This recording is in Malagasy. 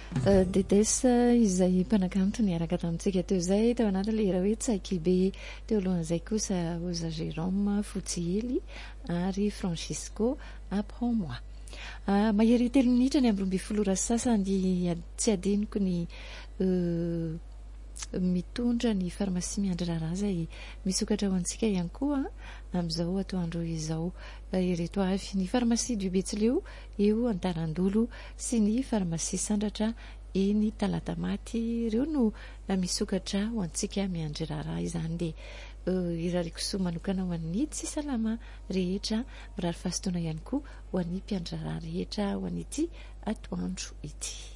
Dedes izay mpanankanto niaraka tamintsika teo izay teo anatin'ilay raha hoe Tsaikibe, teo alohan'izay kosa Oza Jérôme Fotsihely ary Francisco Apprends-moi. Mahery 3 minitra ny ambiny 12 sasany tsy adinoko ny mitondra ny farmasia miandry raharaha izay misokatra ho antsika ihany koa amin'izao atoandro izao. Ireto avy ny farmasia du Betsileo eo Antarandolo sy ny farmasia Sandratra eny Talatamaty, ireo no misokatra ho antsika miandry raharaha izany dia irariko soa manokana ho an'ny tsy salama rehetra, mirary fahasotoana ihany koa ho an'ny mpiandry raharaha rehetra ho an'ity atoandro ity.